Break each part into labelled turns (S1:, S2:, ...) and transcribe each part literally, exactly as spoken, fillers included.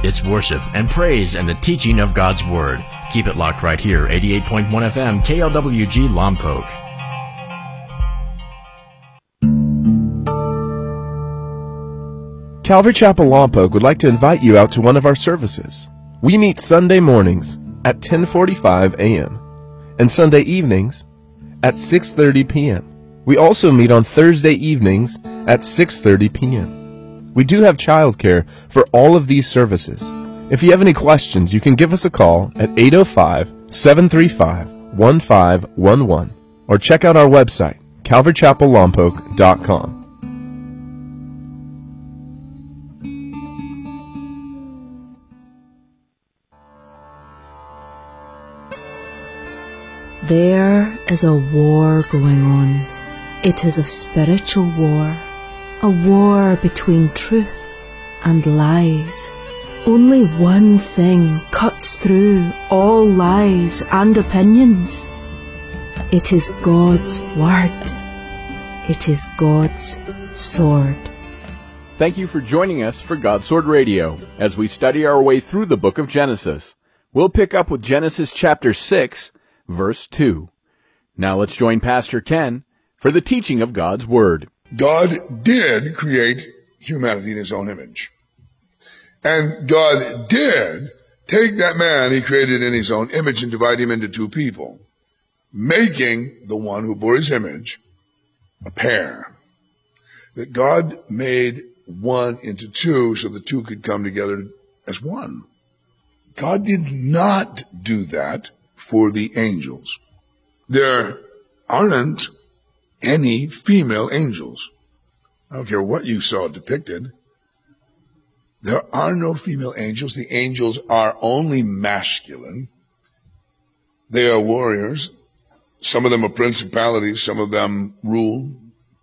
S1: It's worship and praise and the teaching of God's Word. Keep it locked right here, eighty-eight point one F M, K L W G Lompoc.
S2: Calvary Chapel Lompoc would like to invite you out to one of our services. We meet Sunday mornings at ten forty-five a m and Sunday evenings at six thirty p m We also meet on Thursday evenings at six thirty p m We do have childcare for all of these services. If you have any questions, you can give us a call at eight oh five, seven three five, one five one one or check out our website, calvary chapel lompoc dot com.
S3: There is a war going on. It is a spiritual war, a war between truth and lies. Only one thing cuts through all lies and opinions. It is God's Word. It is God's sword.
S4: Thank you for joining us for God's Sword Radio as we study our way through the book of Genesis. We'll pick up with Genesis chapter six, verse two. Now let's join Pastor Ken for the teaching of God's Word.
S5: God did create humanity in his own image. And God did take that man he created in his own image and divide him into two people, making the one who bore his image a pair. That God made one into two so the two could come together as one. God did not do that for the angels. There aren't any female angels. I don't care what you saw depicted. There are no female angels. The angels are only masculine. They are warriors. Some of them are principalities. Some of them rule.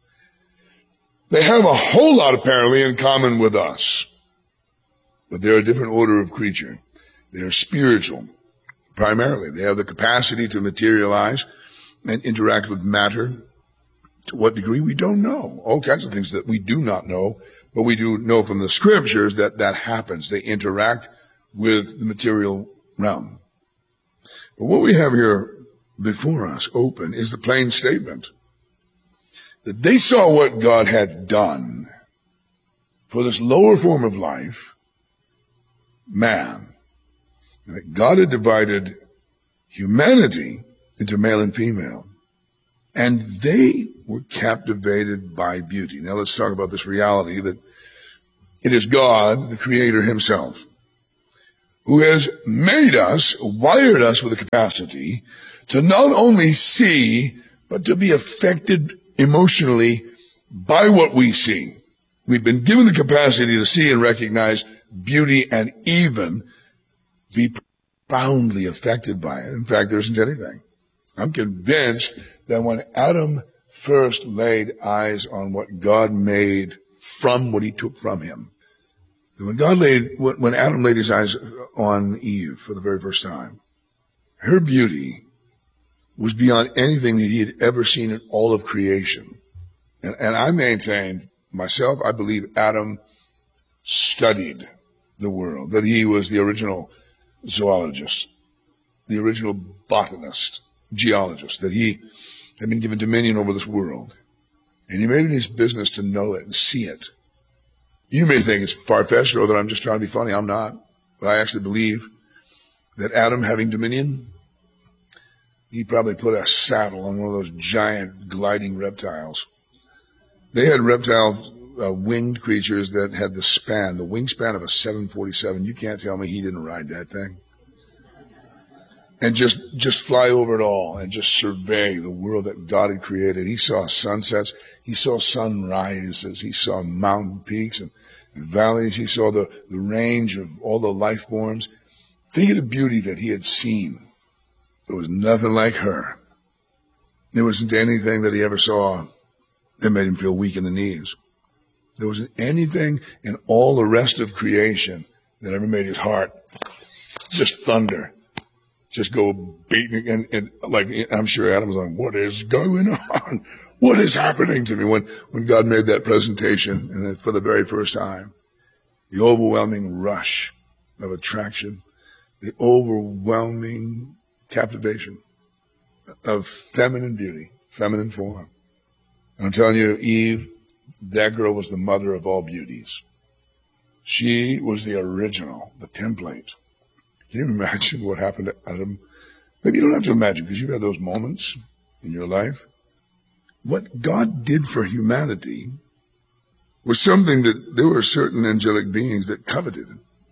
S5: They have a whole lot apparently in common with us. But they're a different order of creature. They are spiritual, primarily. They have the capacity to materialize and interact with matter. To what degree, we don't know. All kinds of things that we do not know, but we do know from the scriptures that that happens. They interact with the material realm. But what we have here before us open is the plain statement that they saw what God had done for this lower form of life, man. That God had divided humanity into male and female. And they were captivated by beauty. Now let's talk about this reality that it is God, the Creator himself, who has made us, wired us with a capacity to not only see, but to be affected emotionally by what we see. We've been given the capacity to see and recognize beauty and even be profoundly affected by it. In fact, there isn't anything. I'm convinced that when Adam first laid eyes on what God made from what he took from him, when God laid, when Adam laid his eyes on Eve for the very first time, her beauty was beyond anything that he had ever seen in all of creation. And, and I maintain myself, I believe Adam studied the world, that he was the original zoologist, the original botanist, geologist, that he had been given dominion over this world. And he made it his business to know it and see it. You may think it's far-fetched or that I'm just trying to be funny. I'm not. But I actually believe that Adam, having dominion, he probably put a saddle on one of those giant gliding reptiles. They had reptile uh, winged creatures that had the span, the wingspan of a seven forty-seven. You can't tell me he didn't ride that thing. And just, just fly over it all and just survey the world that God had created. He saw sunsets. He saw sunrises. He saw mountain peaks and, and valleys. He saw the, the range of all the life forms. Think of the beauty that he had seen. There was nothing like her. There wasn't anything that he ever saw that made him feel weak in the knees. There wasn't anything in all the rest of creation that ever made his heart just thunder. Just go beating, and, and like, I'm sure Adam was like, what is going on? What is happening to me? When, when God made that presentation and for the very first time, the overwhelming rush of attraction, the overwhelming captivation of feminine beauty, feminine form. And I'm telling you, Eve, that girl was the mother of all beauties. She was the original, the template. Can you imagine what happened to Adam? Maybe you don't have to imagine, because you've had those moments in your life. What God did for humanity was something that there were certain angelic beings that coveted.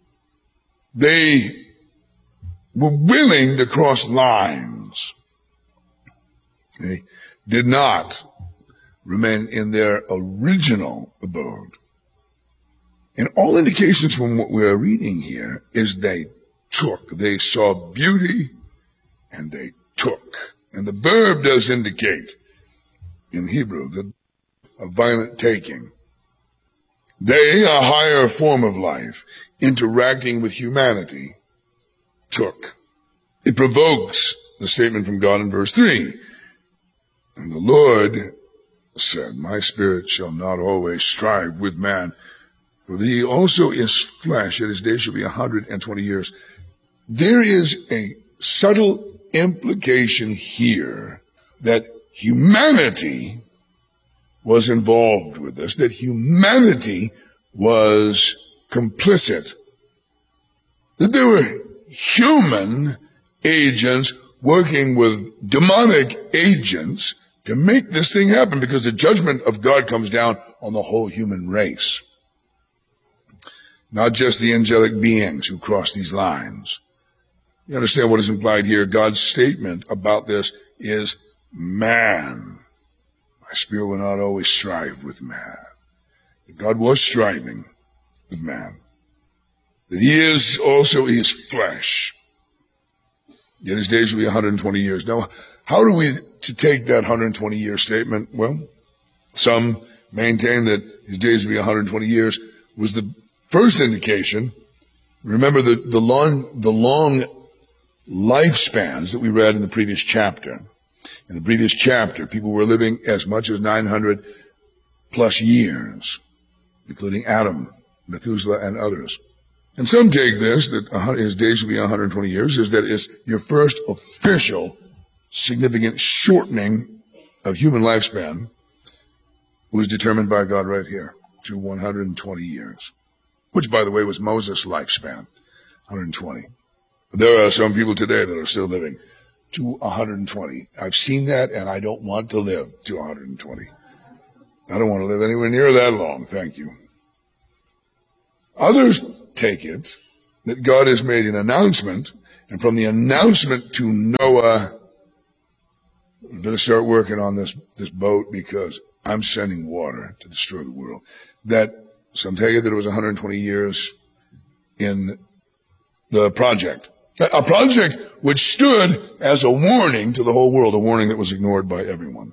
S5: They were willing to cross lines. They did not remain in their original abode. And all indications from what we're reading here is they took. They saw beauty and they took. And the verb does indicate in Hebrew that a violent taking. They, a higher form of life, interacting with humanity, took. It provokes the statement from God in verse three. And the Lord said, my spirit shall not always strive with man, for he also is flesh, and his days shall be a hundred and twenty years. There is a subtle implication here that humanity was involved with this, that humanity was complicit, that there were human agents working with demonic agents to make this thing happen, because the judgment of God comes down on the whole human race. Not just the angelic beings who cross these lines. You understand what is implied here? God's statement about this is man. My spirit will not always strive with man. God was striving with man. That he is also his flesh. Yet his days will be one hundred twenty years. Now, how are we to take that one hundred twenty year statement? Well, some maintain that his days will be one hundred twenty years was the first indication. Remember the, the long, the long lifespans that we read in the previous chapter. In the previous chapter, people were living as much as nine hundred plus years, including Adam, Methuselah, and others. And some take this, that his days will be one hundred twenty years, is that it's your first official significant shortening of human lifespan was determined by God right here to one hundred twenty years, which, by the way, was Moses' lifespan, one hundred twenty. There are some people today that are still living to one hundred twenty. I've seen that, and I don't want to live to one hundred twenty. I don't want to live anywhere near that long, thank you. Others take it that God has made an announcement, and from the announcement to Noah, we better start working on this, this boat because I'm sending water to destroy the world. That some take it that it was one hundred twenty years in the project. A project which stood as a warning to the whole world, a warning that was ignored by everyone.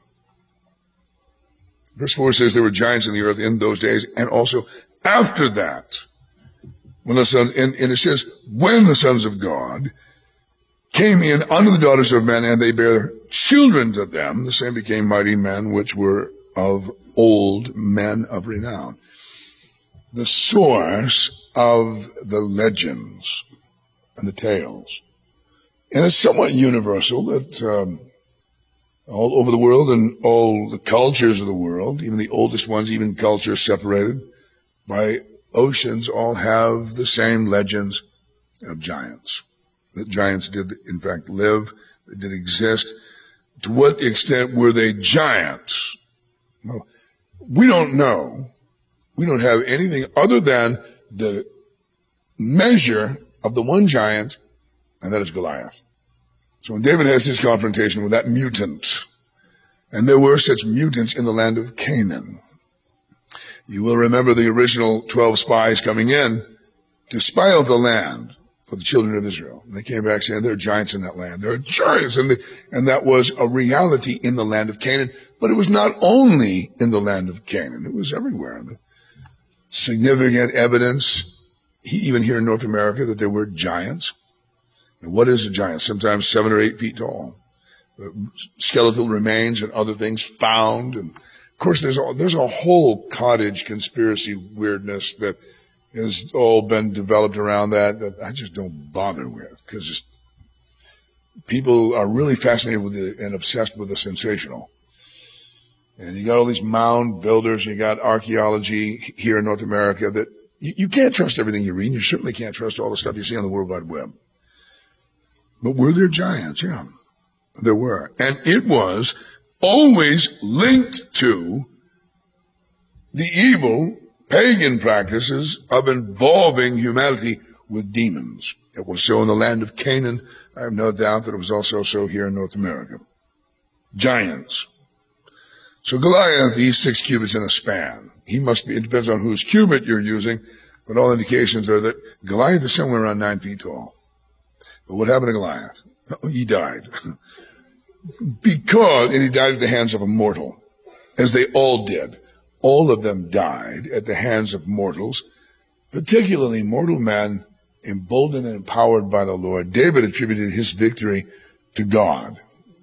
S5: Verse four says there were giants in the earth in those days, and also after that. When the son, and, and it says, when the sons of God came in unto the daughters of men, and they bare children to them, the same became mighty men, which were of old, men of renown. The source of the legends and the tales. And it's somewhat universal that um, all over the world and all the cultures of the world, even the oldest ones, even cultures separated by oceans, all have the same legends of giants. That giants did, in fact, live, that did exist. To what extent were they giants? Well, we don't know. We don't have anything other than the measure of the one giant, and that is Goliath. So when David has his confrontation with that mutant, and there were such mutants in the land of Canaan, you will remember the original twelve spies coming in to spy out the land for the children of Israel. And they came back saying, there are giants in that land. There are giants. And, the, and that was a reality in the land of Canaan. But it was not only in the land of Canaan. It was everywhere. The significant evidence, even here in North America, that there were giants. And what is a giant? Sometimes seven or eight feet tall. Skeletal remains and other things found. And of course, there's a, there's a whole cottage conspiracy weirdness that has all been developed around that that I just don't bother with, because people are really fascinated with the, and obsessed with the sensational. And you got all these mound builders, you got archaeology here in North America that you, you can't trust everything you read. You certainly can't trust all the stuff you see on the World Wide Web. But were there giants? Yeah, there were. And it was always linked to the evil pagan practices of involving humanity with demons. It was so in the land of Canaan. I have no doubt that it was also so here in North America. Giants. So Goliath, he's six cubits in a span. He must be, it depends on whose cubit you're using, but all indications are that Goliath is somewhere around nine feet tall. But what happened to Goliath? He died. Because, and he died at the hands of a mortal, as they all did. All of them died at the hands of mortals, particularly mortal men emboldened and empowered by the Lord. David attributed his victory to God.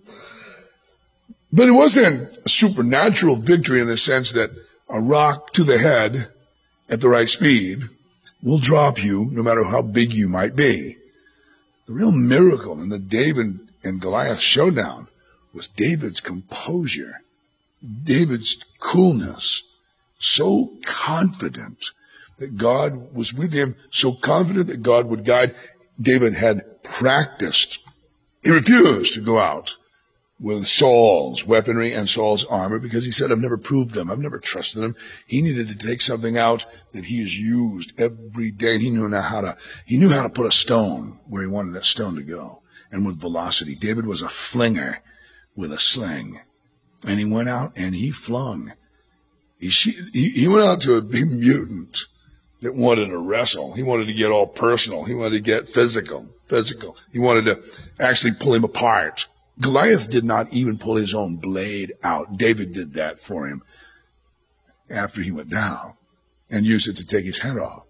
S5: But it wasn't a supernatural victory in the sense that a rock to the head at the right speed will drop you no matter how big you might be. The real miracle in the David and Goliath showdown was David's composure, David's coolness, so confident that God was with him, so confident that God would guide. David had practiced. He refused to go out with Saul's weaponry and Saul's armor because he said, I've never proved him. I've never trusted him. He needed to take something out that he has used every day. He knew how to, he knew how to put a stone where he wanted that stone to go, and with velocity. David was a flinger with a sling, and he went out and he flung. He, he, he went out to a big mutant that wanted to wrestle. He wanted to get all personal. He wanted to get physical, physical. He wanted to actually pull him apart. Goliath did not even pull his own blade out. David did that for him after he went down and used it to take his head off.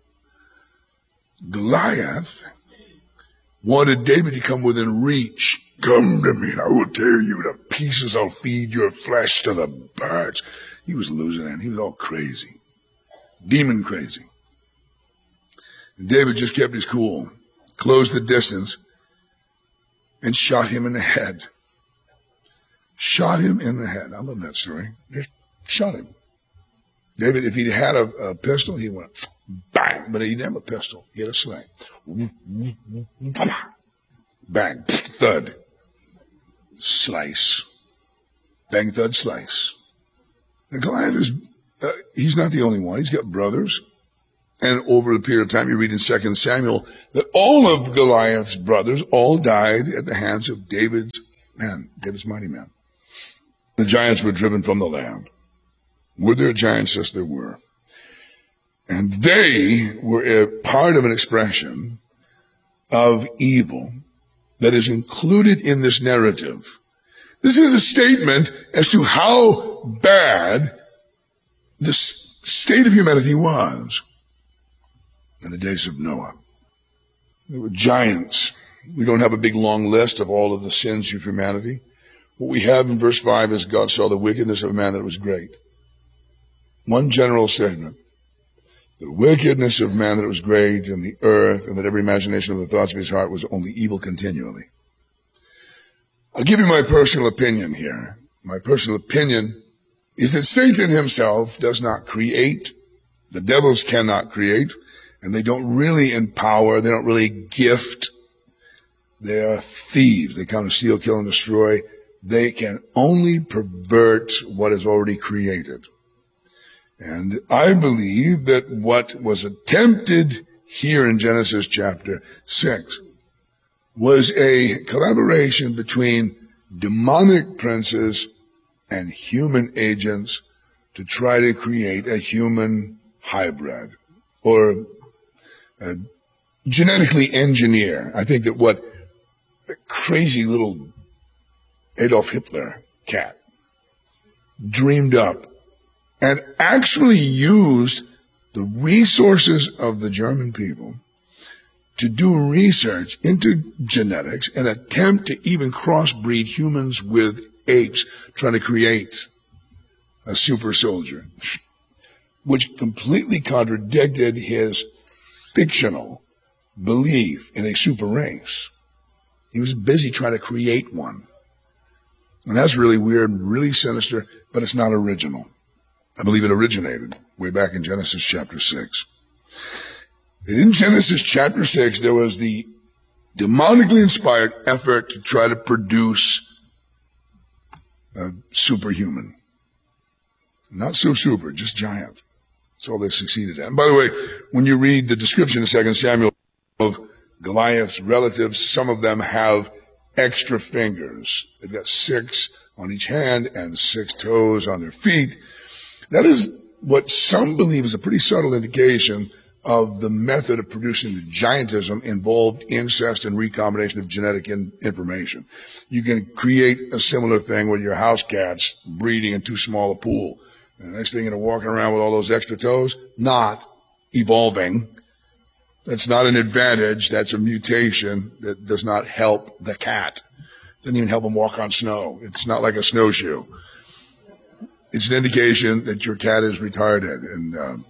S5: Goliath wanted David to come within reach. Come to me, and I will tear you to pieces. I'll feed your flesh to the birds. He was losing it. He was all crazy, demon crazy. And David just kept his cool, closed the distance, and shot him in the head. Shot him in the head. I love that story. Just shot him. David, if he'd had a, a pistol, he went bang. But he didn't have a pistol. He had a sling. Bang. Thud. Slice. Bang, thud, slice. And Goliath is, uh, he's not the only one. He's got brothers. And over the period of time, you read in Second Samuel that all of Goliath's brothers all died at the hands of David's men, David's mighty men. The giants were driven from the land. Were there giants? Yes, there were. And they were a part of an expression of evil that is included in this narrative. This is a statement as to how bad the state of humanity was in the days of Noah. There were giants. We don't have a big long list of all of the sins of humanity. What we have in verse five is God saw the wickedness of man that it was great. One general statement. The wickedness of man that it was great in the earth, and that every imagination of the thoughts of his heart was only evil continually. I'll give you my personal opinion here. My personal opinion is that Satan himself does not create. The devils cannot create. And they don't really empower. They don't really gift. They are thieves. They come to steal, kill, and destroy. They can only pervert what is already created. And I believe that what was attempted here in Genesis chapter six was a collaboration between demonic princes and human agents to try to create a human hybrid, or uh, genetically engineer. I think that what the crazy little Adolf Hitler cat dreamed up and actually used the resources of the German people to do research into genetics and attempt to even crossbreed humans with apes, trying to create a super soldier, which completely contradicted his fictional belief in a super race. He was busy trying to create one. And that's really weird, really sinister, but it's not original. I believe it originated way back in Genesis chapter six. And in Genesis chapter six, there was the demonically inspired effort to try to produce a superhuman. Not so super, just giant. That's all they succeeded at. And by the way, when you read the description in Second Samuel of Goliath's relatives, some of them have extra fingers. They've got six on each hand and six toes on their feet. That is what some believe is a pretty subtle indication of the method of producing the giantism involved incest and recombination of genetic in information. You can create a similar thing with your house cats breeding in too small a pool. And the next thing, you're walking around with all those extra toes, not evolving. That's not an advantage. That's a mutation that does not help the cat. Doesn't even help him walk on snow. It's not like a snowshoe. It's an indication that your cat is retarded and um,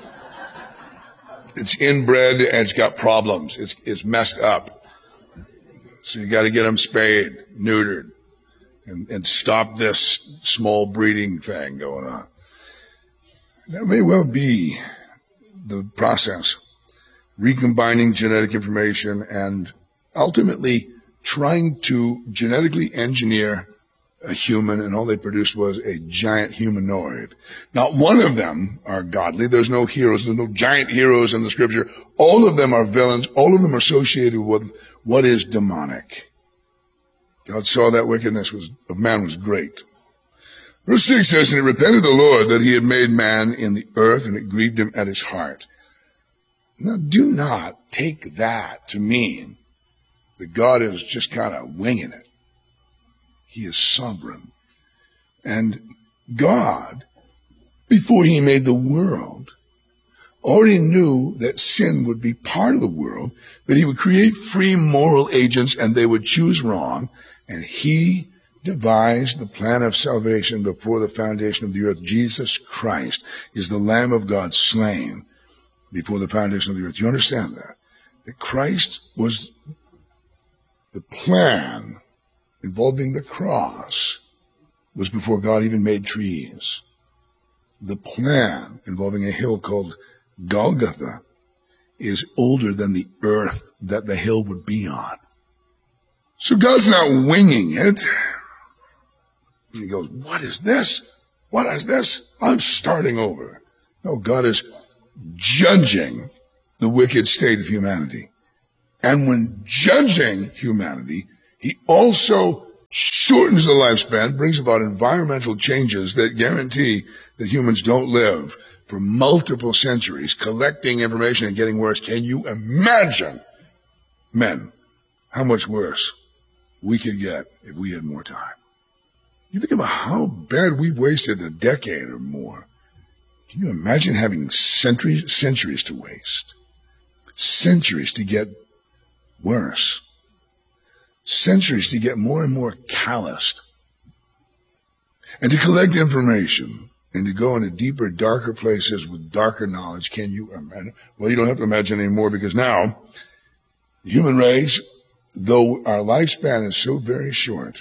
S5: it's inbred and it's got problems. It's it's messed up. So you got to get him spayed, neutered, and, and stop this small breeding thing going on. That may well be the process, recombining genetic information and ultimately trying to genetically engineer a human, and all they produced was a giant humanoid. Not one of them are godly. There's no heroes. There's no giant heroes in the scripture. All of them are villains. All of them are associated with what is demonic. God saw that wickedness was, of man was great. Verse six says, and it repented the Lord that he had made man in the earth, and it grieved him at his heart. Now, do not take that to mean that God is just kind of winging it. He is sovereign. And God, before he made the world, already knew that sin would be part of the world, that he would create free moral agents and they would choose wrong. And he devised the plan of salvation before the foundation of the earth. Jesus Christ is the Lamb of God slain before the foundation of the earth. You understand that? That Christ was the plan involving the cross was before God even made trees. The plan involving a hill called Golgotha is older than the earth that the hill would be on. So God's not winging it. And he goes, what is this? What is this? I'm starting over. No, God is judging the wicked state of humanity. And when judging humanity, he also shortens the lifespan, brings about environmental changes that guarantee that humans don't live for multiple centuries, collecting information and getting worse. Can you imagine, men, how much worse we could get if we had more time? You think about how bad we've wasted a decade or more. Can you imagine having centuries, centuries to waste? Centuries to get worse. Centuries to get more and more calloused. And to collect information and to go into deeper, darker places with darker knowledge. Can you imagine? Well, you don't have to imagine anymore, because now the human race, though our lifespan is so very short,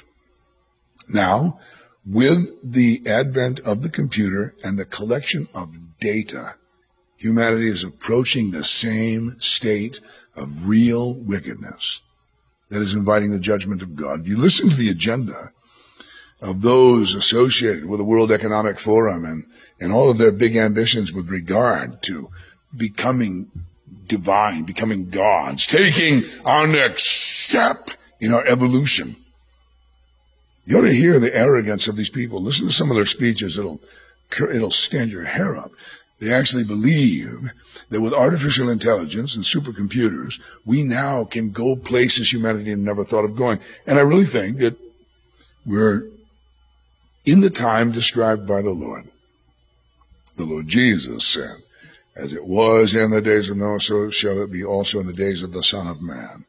S5: now with the advent of the computer and the collection of data, humanity is approaching the same state of real wickedness that is inviting the judgment of God. If you listen to the agenda of those associated with the World Economic Forum and, and all of their big ambitions with regard to becoming divine, becoming gods, taking our next step in our evolution, you ought to hear the arrogance of these people. Listen to some of their speeches. It'll, it'll stand your hair up. They actually believe that with artificial intelligence and supercomputers, we now can go places humanity had never thought of going. And I really think that we're in the time described by the Lord. The Lord Jesus said, as it was in the days of Noah, so shall it be also in the days of the Son of Man.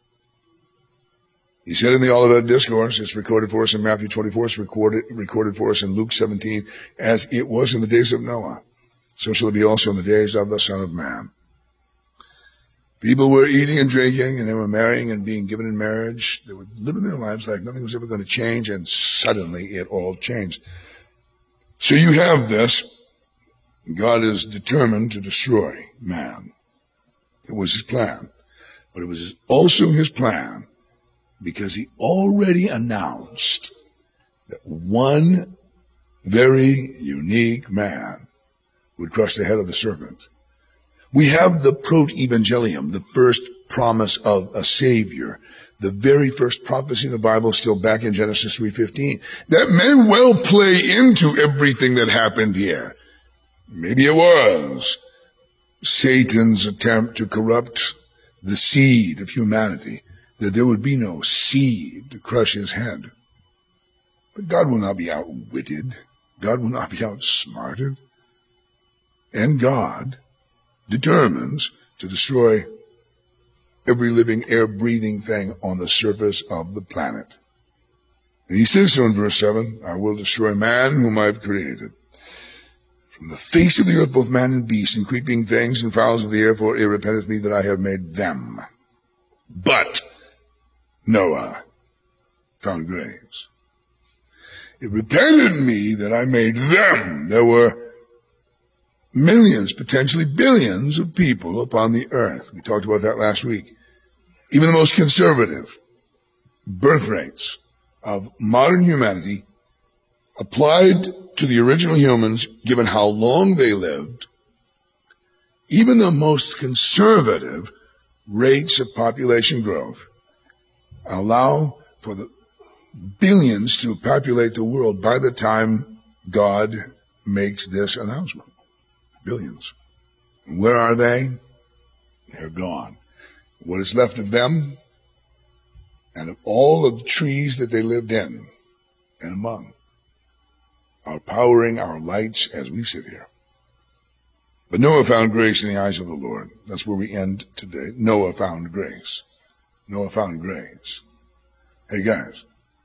S5: He said in the Olivet Discourse, it's recorded for us in Matthew twenty-four, it's recorded, recorded for us in Luke seventeen, as it was in the days of Noah, so shall it be also in the days of the Son of Man. People were eating and drinking, and they were marrying and being given in marriage. They were living their lives like nothing was ever going to change, and suddenly it all changed. So you have this. God is determined to destroy man. It was his plan. But it was also his plan because he already announced that one very unique man would crush the head of the serpent. We have the proto-evangelium, the first promise of a Savior, the very first prophecy in the Bible, still back in Genesis three fifteen. That may well play into everything that happened here. Maybe it was Satan's attempt to corrupt the seed of humanity, that there would be no seed to crush his head. But God will not be outwitted. God will not be outsmarted. And God determines to destroy every living, air-breathing thing on the surface of the planet. And he says so in verse seven, I will destroy man whom I have created. From the face of the earth, both man and beast, and creeping things, and fowls of the air, for it repenteth me that I have made them. But Noah found grace. It repented me that I made them. There were millions, potentially billions of people upon the earth. We talked about that last week. Even the most conservative birth rates of modern humanity applied to the original humans, given how long they lived, even the most conservative rates of population growth allow for the billions to populate the world by the time God makes this announcement. Billions. And where are they? They're gone. What is left of them and of all of the trees that they lived in and among are powering our lights as we sit here. But Noah found grace in the eyes of the Lord. That's where we end today. Noah found grace. Noah found grace. Hey guys,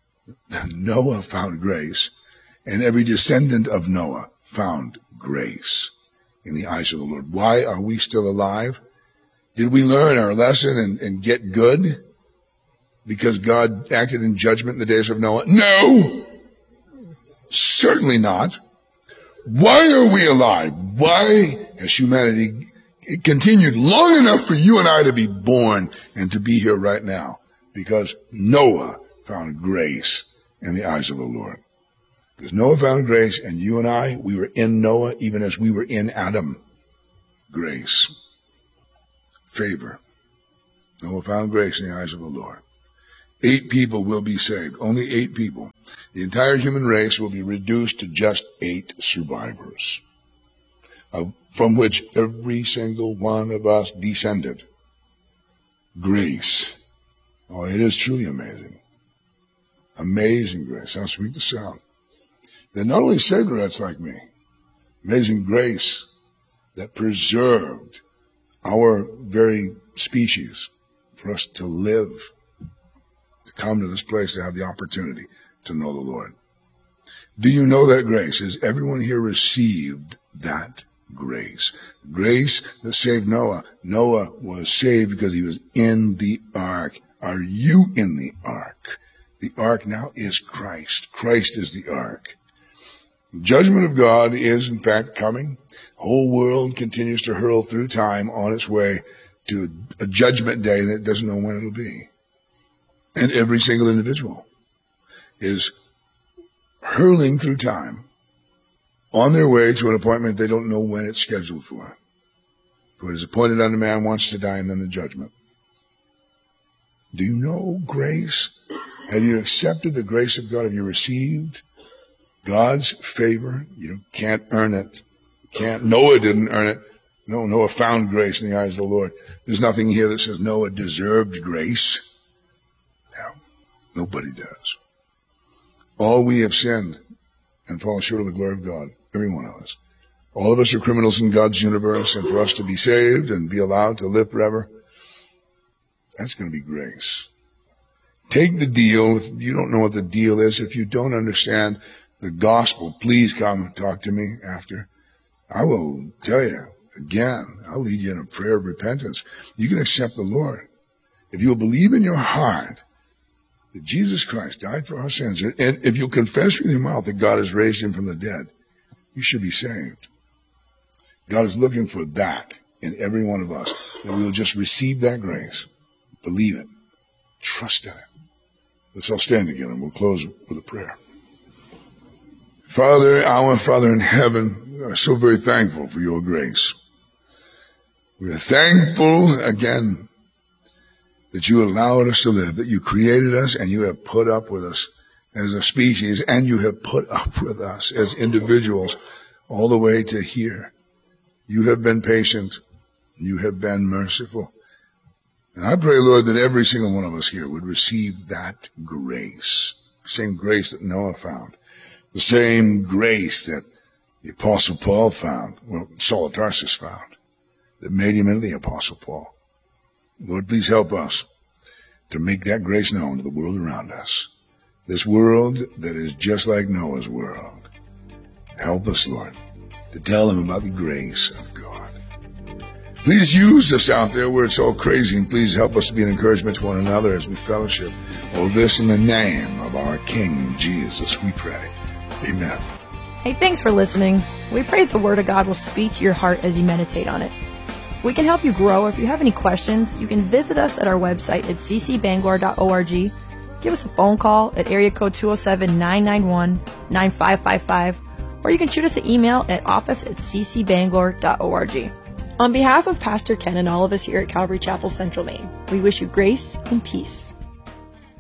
S5: Noah found grace, and every descendant of Noah found grace in the eyes of the Lord. Why are we still alive? Did we learn our lesson and, and get good because God acted in judgment in the days of Noah? No! Certainly not. Why are we alive? Why has humanity continued long enough for you and I to be born and to be here right now? Because Noah found grace in the eyes of the Lord. Because Noah found grace, and you and I, we were in Noah even as we were in Adam. Grace. Favor. Noah found grace in the eyes of the Lord. Eight people will be saved. Only eight people. The entire human race will be reduced to just eight survivors, uh, from which every single one of us descended. Grace. Oh, it is truly amazing. Amazing grace. How sweet the sound. That not only saved a wretch like me, amazing grace that preserved our very species for us to live, to come to this place, to have the opportunity to know the Lord. Do you know that grace? Has everyone here received that grace? Grace that saved Noah. Noah was saved because he was in the ark. Are you in the ark? The ark now is Christ. Christ is the ark. The judgment of God is, in fact, coming. The whole world continues to hurl through time on its way to a judgment day that doesn't know when it'll be. And every single individual is hurling through time on their way to an appointment they don't know when it's scheduled for. For it is appointed unto man once to die, and then the judgment. Do you know grace? Have you accepted the grace of God? Have you received God's favor? You can't earn it. Can't. Noah didn't earn it. No, Noah found grace in the eyes of the Lord. There's nothing here that says Noah deserved grace. No, nobody does. All we have sinned and fall short of the glory of God, every one of us. All of us are criminals in God's universe, and for us to be saved and be allowed to live forever, that's going to be grace. Take the deal. If you don't know what the deal is, if you don't understand the gospel, please come and talk to me after. I will tell you again, I'll lead you in a prayer of repentance. You can accept the Lord. If you'll believe in your heart that Jesus Christ died for our sins, and if you'll confess with your mouth that God has raised him from the dead, you should be saved. God is looking for that in every one of us, that we will just receive that grace, believe it, trust in it. Let's all stand again, and we'll close with a prayer. Father, our Father in heaven, we are so very thankful for your grace. We are thankful, again, that you allowed us to live, that you created us and you have put up with us as a species, and you have put up with us as individuals all the way to here. You have been patient. You have been merciful. And I pray, Lord, that every single one of us here would receive that grace, the same grace that Noah found, the same grace that the Apostle Paul found, well, Saul of Tarsus found, that made him into the Apostle Paul. Lord, please help us to make that grace known to the world around us. This world that is just like Noah's world. Help us, Lord, to tell them about the grace of God. Please use us out there where it's all crazy, and please help us to be an encouragement to one another as we fellowship. All this in the name of our King Jesus, we pray. Amen.
S6: Hey, thanks for listening. We pray that the Word of God will speak to your heart as you meditate on it. If we can help you grow, or if you have any questions, you can visit us at our website at c c bangor dot org. Give us a phone call at area code two oh seven, nine nine one, nine five five five, or you can shoot us an email at office at c c bangor dot org. On behalf of Pastor Ken and all of us here at Calvary Chapel Central Maine, we wish you grace and peace.